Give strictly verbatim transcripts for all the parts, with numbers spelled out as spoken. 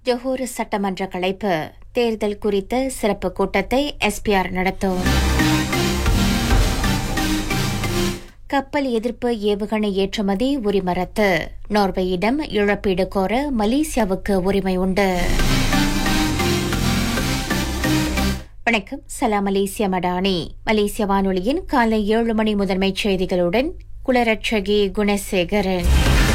ஜொஹூர் சட்டமன்ற கலைப்பு தேர்தல் குறித்த சிறப்பு கூட்டத்தை எஸ்பிஆர் நடத்தும். கப்பல் எதிர்ப்பு ஏவுகணை ஏற்றுமதி உரிமை ரத்து. நார்வேயிடம் இழப்பீடு கோர மலேசியாவுக்கு உரிமை உண்டு. வணக்கம், சலாம் மலேசியா மடானி. மலேசிய வானொலியின் காலை ஏழு மணி முதன்மைச் செய்திகளுடன் குலரட்சகி குணசேகரன்.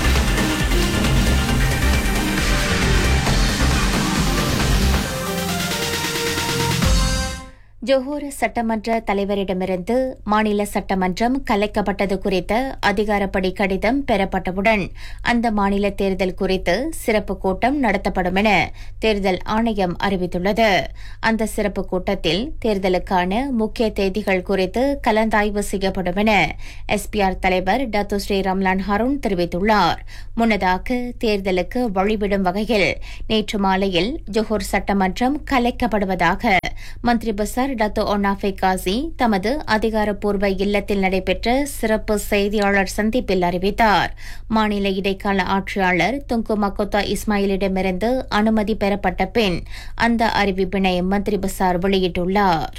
ஜொஹூர் சட்டமன்ற தலைவரிடமிருந்து மாநில சட்டமன்றம் கலைக்கப்பட்டது குறித்த அதிகாரப்படி கடிதம் பெறப்பட்டவுடன் அந்த மாநில தேர்தல் குறித்து சிறப்பு கூட்டம் நடத்தப்படும் என தேர்தல் ஆணையம் அறிவித்துள்ளது. அந்த சிறப்பு கூட்டத்தில் தேர்தலுக்கான முக்கிய தேதிகள் குறித்து கலந்தாய்வு செய்யப்படும் என எஸ்பிஆர் தலைவர் டத்து ஸ்ரீ ரம்லான் ஹருண் தெரிவித்துள்ளார். முன்னதாக தேர்தலுக்கு வழிவிடும் வகையில் நேற்று மாலையில் ஜொஹூர் சட்டமன்றம் கலைக்கப்படுவதாக மந்திரி பசார் டத்து ஒனாஃபே காசி தமது அதிகாரப்பூர்வ இல்லத்தில் நடைபெற்ற சிறப்பு செய்தியாளர் சந்திப்பில் அறிவித்தார். மாநில இடைக்கால ஆட்சியாளர் துங்கு மக்கோத்தா இஸ்மாயிலிடமிருந்து அனுமதி பெறப்பட்ட பின் அந்த அறிவிப்பினை மந்திரி பசார் வெளியிட்டுள்ளார்.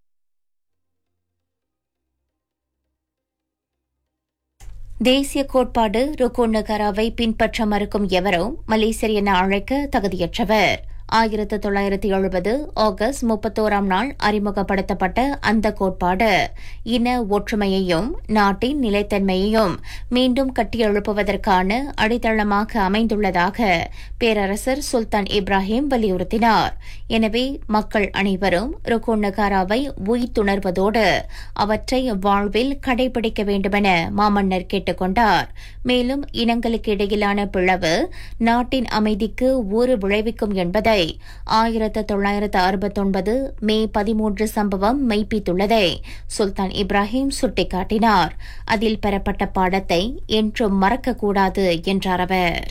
தேசிய கோட்பாடு ருக்குன் நகராவை பின்பற்ற மறுக்கும் எவரும் மலேசியர் என அழைக்க தகுதியற்றவர். ஆயிரத்து தொள்ளாயிரத்து எழுபது ஆகஸ்ட் முப்பத்தோராம் நாள் அறிமுகப்படுத்தப்பட்ட அந்த கோட்பாடு இன ஒற்றுமையையும் நாட்டின் நிலைத்தன்மையையும் மீண்டும் கட்டியெழுப்புவதற்கான அடித்தளமாக அமைந்துள்ளதாக பேரரசர் சுல்தான் இப்ராஹிம் வலியுறுத்தினார். எனவே மக்கள் அனைவரும் ருக்குன் நகாராவை உய்த்துணர்வதோடு அவற்றை வாழ்வில் கடைபிடிக்க வேண்டுமென மாமன்னர் கேட்டுக் கொண்டார். மேலும் இனங்களுக்கு இடையிலான பிளவு நாட்டின் அமைதிக்கு ஊறு விளைவிக்கும் என்பதை ஆயிரத்து தொள்ளாயிரத்து அறுபத்தொன்பது மே பதிமூன்று சம்பவம் மெய்ப்பித்துள்ளதை சுல்தான் இப்ராஹிம் சுட்டிக்காட்டினார். அதில் பெறப்பட்ட பாடத்தை என்றும் மறக்கக்கூடாது என்றார் அவர்.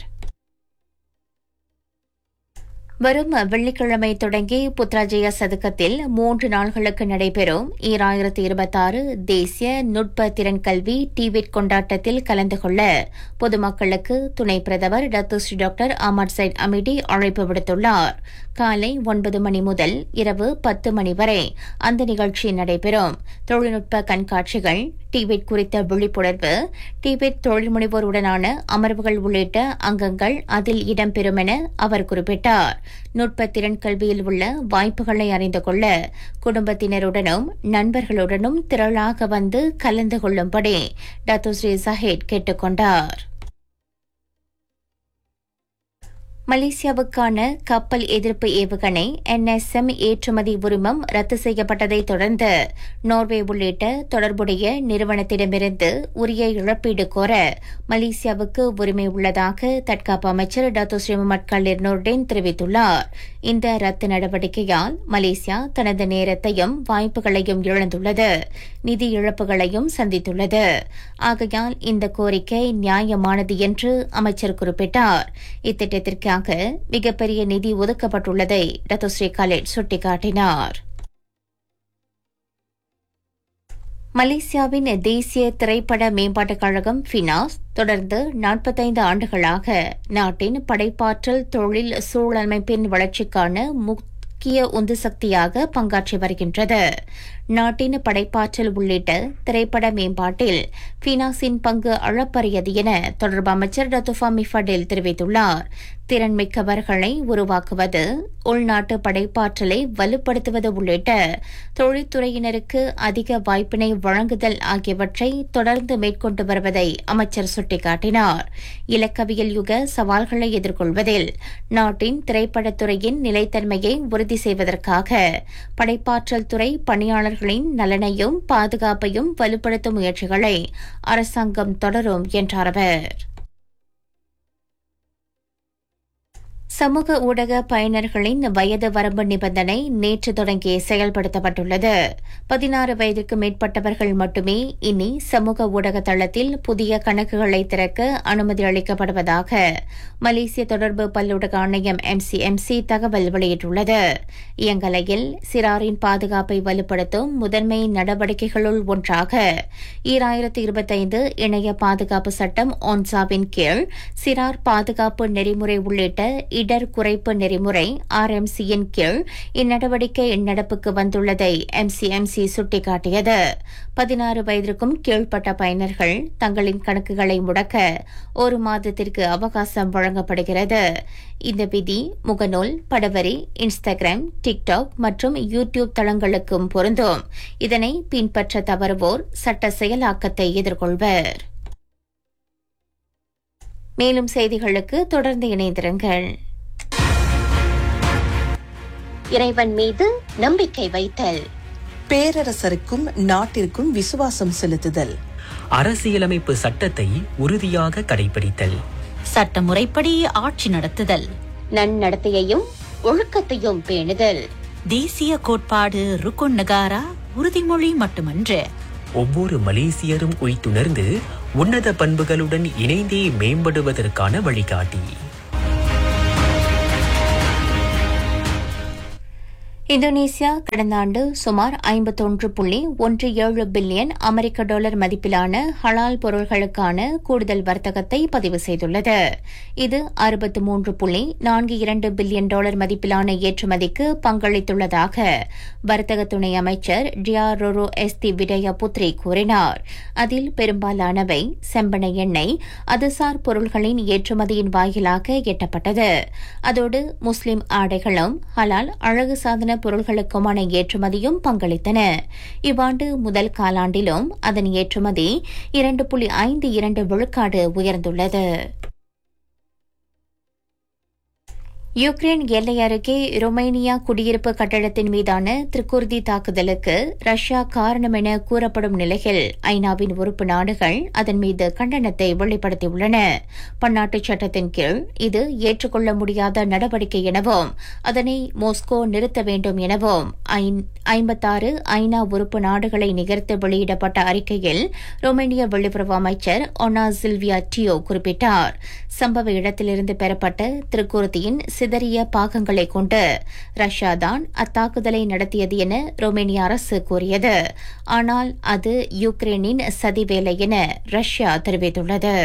வரும் வெள்ளிக்கிழமை தொடங்கி புத்ராஜயா சதுக்கத்தில் மூன்று நாள்களுக்கு நடைபெறும் ஈராயிரத்து இருபத்தாறு தேசிய நுட்ப திறன் கல்வி டிவிட் கொண்டாட்டத்தில் கலந்து கொள்ள பொதுமக்களுக்கு துணை பிரதமர் Datuk Sri doctor Amar side அமிடி அழைப்பு விடுத்துள்ளார். காலை ஒன்பது மணி முதல் இரவு பத்து மணி வரை அந்த நிகழ்ச்சி நடைபெறும். தொழில்நுட்ப கண்காட்சிகள், டிவிட் குறித்த விழிப்புணர்வு, டிவிட் தொழில் முனைவோருடனான அமர்வுகள் உள்ளிட்ட அங்கங்கள் அதில் இடம்பெறும் என அவர் குறிப்பிட்டார். நுட்ப திறன் கல்வியில் உள்ள வாய்ப்புகளை அறிந்து கொள்ள குடும்பத்தினருடனும் நண்பர்களுடனும் திரளாக வந்து கலந்து கொள்ளும்படி டத்து ஸ்ரீ ஜஹீத் கேட்டுக் கொண்டார். மலேசியாவுக்கான கப்பல் எதிர்ப்பு ஏவுகணை என்எஸ்எம் ஏற்றுமதி உரிமம் ரத்து செய்யப்பட்டதை தொடர்ந்து நார்வே உள்ளிட்ட தொடர்புடைய நிறுவனத்திடமிருந்து உரிய இழப்பீடு கோர மலேசியாவுக்கு உரிமை உள்ளதாக தற்காப்பு அமைச்சர் டத்து ஸ்ரீ முகமது கலீர் நூர்டின் தெரிவித்துள்ளார். இந்த ரத்து நடவடிக்கையால் மலேசியா தனது நேரத்தையும் வாய்ப்புகளையும் இழந்துள்ளது, நிதி இழப்புகளையும் சந்தித்துள்ளது. ஆகையால் இந்த கோரிக்கை நியாயமானது என்று அமைச்சர் குறிப்பிட்டார். இத்திட்டத்திற்கு மிகப்பெரிய நிதி ஒதுக்கப்பட்டுள்ளதை டத்து ஸ்ரீ கலீர் சுட்டிக்காட்டினார். மலேசியாவின் தேசிய திரைப்பட மேம்பாட்டுக் கழகம் ஃபினாஸ் தொடர்ந்து நாற்பத்தைந்து ஆண்டுகளாக நாட்டின் படைப்பாற்றல் தொழில் சூழலமைப்பின் வளர்ச்சிக்கான முக்கிய உந்து சக்தியாக பங்காற்றி வருகின்றது. நாட்டின் படைப்பாற்றல் உள்ளிட்ட திரைப்பட மேம்பாட்டில் ஃபினாஸின் பங்கு அளப்பரியது என தொடர்பு அமைச்சர் டத்துஃபா மிஃபடேல் தெரிவித்துள்ளார். திறன்மிக்கவர்களை உருவாக்குவது, உள்நாட்டு படைப்பாற்றலை வலுப்படுத்துவது உள்ளிட்ட தொழில்துறையினருக்கு அதிக வாய்ப்பினை வழங்குதல் ஆகியவற்றை தொடர்ந்து மேற்கொண்டு வருவதை அமைச்சர் சுட்டிக்காட்டினார். இலக்கவியல் யுக சவால்களை எதிர்கொள்வதில் நாட்டின் திரைப்படத்துறையின் நிலைத்தன்மையை உறுதி செய்வதற்காக படைப்பாற்றல் துறை பணியாளர்களின் நலனையும் பாதுகாப்பையும் வலுப்படுத்தும் முயற்சிகளை அரசாங்கம் தொடரும் என்றார் அவர். சமூக ஊடக பயனர்களின் வயது வரம்பு நிபந்தனை நேற்று தொடங்கி செயல்படுத்தப்பட்டுள்ளது. பதினாறு வயதிற்கு மேற்பட்டவர்கள் மட்டுமே இனி சமூக ஊடக தளத்தில் புதிய கணக்குகளை திறக்க அனுமதி அளிக்கப்படுவதாக மலேசிய தொடர்பு பல்லூடக ஆணையம் எம்சிஎம்சி தகவல் வெளியிட்டுள்ளது. இயங்கலையில் சிறாரின் பாதுகாப்பை வலுப்படுத்தும் முதன்மை நடவடிக்கைகளுள் ஒன்றாக ஈராயிரத்து இருபத்தைந்து இணைய பாதுகாப்பு சட்டம் ஒன்சாவின் கீழ் சிறார் பாதுகாப்பு நெறிமுறை உள்ளிட்ட இடர் குறைப்பு நெறிமுறை ஆர்எம்சியின் கீழ் இந்நடவடிக்கை நடப்புக்கு வந்துள்ளதை எம்சிஎம்சி சுட்டிக்காட்டியது. பதினாறு வயதிற்கும் கீழ்ப்பட்ட பயனர்கள் தங்களின் கணக்குகளை முடக்க ஒரு மாதத்திற்கு அவகாசம் வழங்கப்படுகிறது. இந்த விதி முகநூல், படவரி, இன்ஸ்டாகிராம், டிக்டாக் மற்றும் யூடியூப் தளங்களுக்கும் பொருந்தும். இதனை பின்பற்ற தவறுவோர் சட்ட செயலாக்கத்தை எதிர்கொள்வர். மேலும் செய்திகளுக்கு தொடர்ந்து இணைந்திருங்கள். இறைவன் மீது நம்பிக்கை வைத்தல், பேரரசருக்கும் நாட்டிற்கும் விசுவாசம் செலுத்துதல், அரசியலமைப்பு சட்டத்தை உறுதியாக கடைபிடித்தல், சட்டமுறைப்படி ஆட்சி நடத்துதல், நன்னடத்தையையும் ஒழுக்கத்தையும் பேணுதல், தேசிய கோட்பாடு ருக்குன் நகாரா உறுதிமொழி மட்டுமன்று, ஒவ்வொரு மலேசியரும் உய்த்துணர்ந்து உன்னத பண்புகளுடன் இணைந்தே மேம்படுவதற்கான வழிகாட்டி. இந்தோனேசியா கடந்த ஆண்டு சுமார் ஐம்பத்தொன்று புள்ளி ஒன்று ஏழு பில்லியன் அமெரிக்க டாலர் மதிப்பிலான ஹலால் பொருள்களுக்கான கூடுதல் வர்த்தகத்தை பதிவு செய்துள்ளது. இது அறுபத்து மூன்று புள்ளி நான்கு இரண்டு பில்லியன் டாலர் மதிப்பிலான ஏற்றுமதிக்கு பங்களித்துள்ளதாக வர்த்தக துணை அமைச்சர் டியாரோரோ எஸ்தி விடய புத்ரி கூறினார். அதில் பெரும்பாலானவை செம்பனை எண்ணெய், அதுசார் பொருள்களின் ஏற்றுமதியின் வாயிலாக எட்டப்பட்டது. அதோடு முஸ்லிம் ஆடைகளும் ஹலால் அழகு சாதன பொருள்களுக்குமான ஏற்றுமதியும் பங்களித்தன. இவ்வாண்டு முதல் காலாண்டிலும் அதன் ஏற்றுமதி இரண்டு புள்ளி ஐந்து இரண்டு விழுக்காடு உயர்ந்துள்ளது. யுக்ரைன் எல்லை அருகே ரொமேனியா குடியிருப்பு கட்டடத்தின் மீதான திருக்குர்தி தாக்குதலுக்கு ரஷ்யா காரணம் என கூறப்படும் நிலையில் ஐநாவின் உறுப்பு நாடுகள் அதன் மீது கண்டனத்தை வெளிப்படுத்தியுள்ளன. பன்னாட்டு சட்டத்தின் கீழ் இது ஏற்றுக்கொள்ள முடியாத நடவடிக்கை எனவும் அதனை மாஸ்கோ நிறுத்த வேண்டும் எனவும் ஐம்பத்தாறு ஐநா உறுப்பு நாடுகளை நிகர்த்து வெளியிடப்பட்ட அறிக்கையில் ரொமேனிய வெளியுறவு அமைச்சர் ஒனா சில்வியா டியோ குறிப்பிட்டார். சம்பவ இடத்திலிருந்து பெறப்பட்ட திருக்குர்தியின் சிதறிய பாகங்களை கொண்டு ரஷ்யாதான் அத்தாக்குதலை நடத்தியது என ரொமேனிய அரசு கூறியது. ஆனால் அது யுக்ரைனின் சதிவேலை என ரஷ்யா தெரிவித்துள்ளது.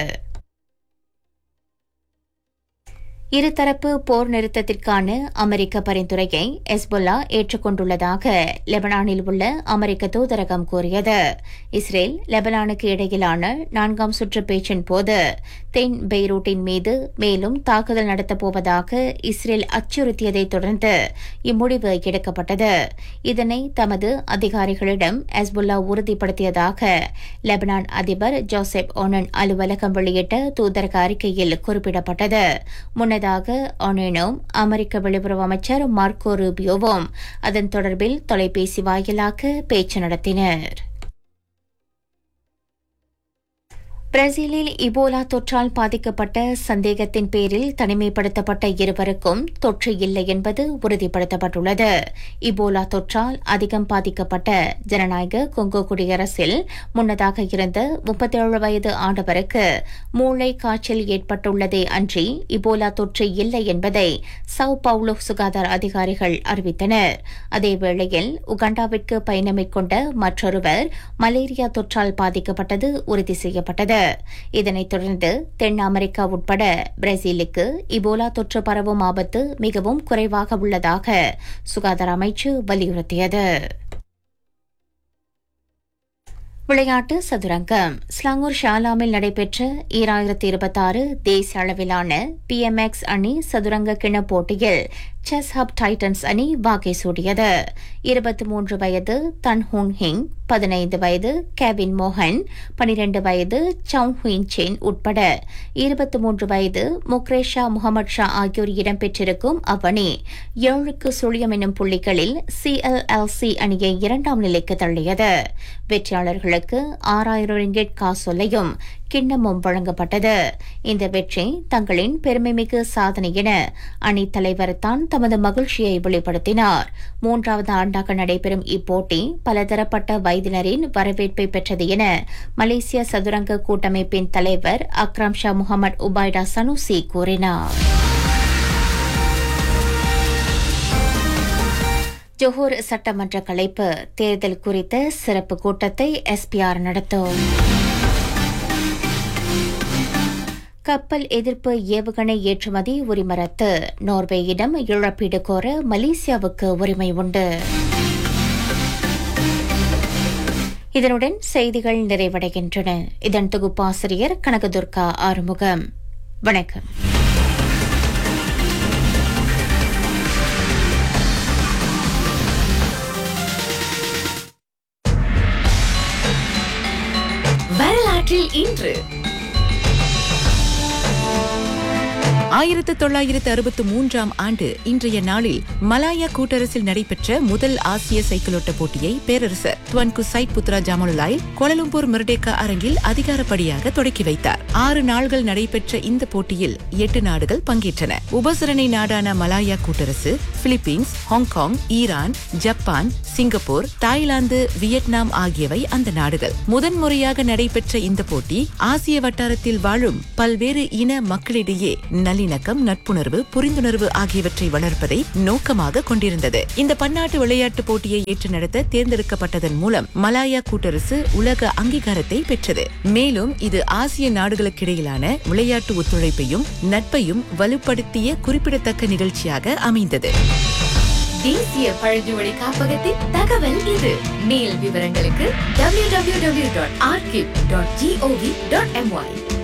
இருதரப்பு போர் நிறுத்தத்திற்கான அமெரிக்க பரிந்துரையை ஹெஸ்புல்லா ஏற்றுக்கொண்டுள்ளதாக லெபனானில் உள்ள அமெரிக்க தூதரகம் கூறியது. இஸ்ரேல் லெபனானுக்கு இடையிலான நான்காம் சுற்று பேச்சின் போது தென் பெய்ரூட்டின் மீது மேலும் தாக்குதல் நடத்தப்போவதாக இஸ்ரேல் அச்சுறுத்தியதை தொடர்ந்து இம்முடிவு எடுக்கப்பட்டது. இதனை தமது அதிகாரிகளிடம் ஹெஸ்புல்லா உறுதிப்படுத்தியதாக லெபனான் அதிபர் ஜோசப் ஓனன் அலுவலகம் வெளியிட்ட தூதரக அறிக்கையில் குறிப்பிடப்பட்டது. முன்னதாக ஒனனும் அமெரிக்க வெளியுறவு அமைச்சர் மார்க்கோ ரூபியோவும் அதன் தொடர்பில் தொலைபேசி வாயிலாக பேச்சு நடத்தினர். பிரேசிலில் இபோலா தொற்றால் பாதிக்கப்பட்ட சந்தேகத்தின் பேரில் தனிமைப்படுத்தப்பட்ட இருவருக்கும் தொற்று இல்லை என்பது உறுதிப்படுத்தப்பட்டுள்ளது. இபோலா தொற்றால் அதிகம் பாதிக்கப்பட்ட ஜனநாயக கொங்கோ குடியரசில் முன்னதாக இருந்த முப்பத்தேழு வயது ஆடவருக்கு மூளை காய்ச்சல் ஏற்பட்டுள்ளதே அன்றி இபோலா தொற்று இல்லை என்பதை சவ் பவுலோ சுகாதார அதிகாரிகள் அறிவித்தனர். அதேவேளையில் உகாண்டாவிற்கு பயணம் மேற்கொண்ட மற்றொருவர் மலேரியா தொற்றால் பாதிக்கப்பட்டது உறுதி செய்யப்பட்டது. இதனைத் தொடர்ந்து தென் அமெரிக்கா உட்பட பிரேசிலுக்கு இபோலா தொற்று பரவும் ஆபத்து மிகவும் குறைவாக உள்ளதாக சுகாதார அமைச்சு வலியுறுத்தியது. விளையாட்டு சதுரங்கம். ஸ்லாங்கூர் ஷாலாமில் நடைபெற்ற ஈராயிரத்தி இருபத்தாறு தேசிய அளவிலான பி எம் எக்ஸ் அணி சதுரங்க கிண போட்டியில் செஸ் ஹப் டைட்டன்ஸ் அணி வாகை சூடியது. இருபத்தி மூன்று வயது தன் ஹூன் ஹிங், பதினைந்து வயது கேவின் மோகன், பனிரண்டு வயது சவுங் ஹுயின் சென் உட்பட இருபத்தி மூன்று வயது முக்ரேஷா முகமது ஷா ஆகியோர் இடம்பெற்றிருக்கும் அவ்வணி ஏழுக்கு சுழியம் என்னும் புள்ளிகளில் சி எல் எல் சி அணியை இரண்டாம் நிலைக்கு தள்ளியது. வெற்றியாளர்களுக்கு ஆறாயிரம் ரிங்கெட் காசோலையும் கிண்ணமும் வழங்கப்பட்டது. இந்த வெற்றி தங்களின் பெருமைமிகு சாதனை என அணித் தலைவர் தான் தமது மகிழ்ச்சியை வெளிப்படுத்தினார். மூன்றாவது ஆண்டாக நடைபெறும் இப்போட்டி பலதரப்பட்ட வயதினரின் வரவேற்பை பெற்றது என மலேசிய சதுரங்க கூட்டமைப்பின் தலைவர் அக்ரம் ஷா முகமது உபைடா சனூசி கூறினார். ஜொஹூர் சட்டமன்ற கலைப்பு தேர்தல் குறித்த சிறப்பு கூட்டத்தை எஸ்பிஆர் நடத்தும். கப்பல் எதிர்ப்பு ஏவுகணை ஏற்றுமதி உரிம ரத்து. நோர்வேயிடம் இழப்பீடு கோர மலேசியாவுக்கு உரிமை உண்டு. இதனுடன் செய்திகள் நிறைவடைகின்றன. இதன் தொகுப்பாசிரியர் கனகதுர்கா ஆறுமுகம். வணக்கம். வரலாற்றில் இன்று ஆயிரத்து தொள்ளாயிரத்து அறுபத்து மூன்றாம் ஆண்டு இன்றைய நாளில் மலாயா கூட்டரசில் நடைபெற்ற முதல் ஆசிய சைக்கிளோட்ட போட்டியை பேரரசர் துவன்கு சைட் புத்ரா ஜாமலுலாய் கோலலம்பூர் மிர்டேக்கா அரங்கில் அதிகாரப்படியாக தொடக்கி வைத்தார். ஆறு நாள்கள் நடைபெற்ற இந்த போட்டியில் எட்டு நாடுகள் பங்கேற்றன. உபசரணை நாடான Malaya கூட்டரசு, Philippines, Hong Kong, Iran, Japan, Singapore, Thailand, Vietnam ஆகியவை அந்த நாடுகள். முதன்முறையாக நடைபெற்ற இந்த போட்டி ஆசிய வட்டாரத்தில் வாழும் பல்வேறு இன மக்களிடையே நல்லிணக்கம், நட்புணர்வு, புரிந்துணர்வு ஆகியவற்றை வளர்ப்பதை நோக்கமாக கொண்டிருந்தது. இந்த பன்னாட்டு விளையாட்டு போட்டியை ஏற்று நடத்த தேர்ந்தெடுக்கப்பட்டதன் மூலம் மலாயா கூட்டரசு உலக அங்கீகாரத்தை பெற்றது. மேலும் இது ஆசிய நாடுகளுக்கிடையிலான விளையாட்டு ஒத்துழைப்பையும் நட்பையும் வலுப்படுத்திய குறிப்பிடத்தக்க நிகழ்ச்சியாக அமைந்தது. தேசிய பழங்குடி காப்பகத்தின் தகவல் இது. மேல் விவரங்களுக்கு W W W dot archive dot gov dot MY.